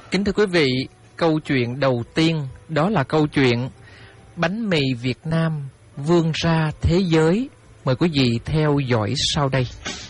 Kính thưa quý vị, câu chuyện đầu tiên đó là câu chuyện bánh mì Việt Nam vươn ra thế giới. Mời quý vị theo dõi sau đây.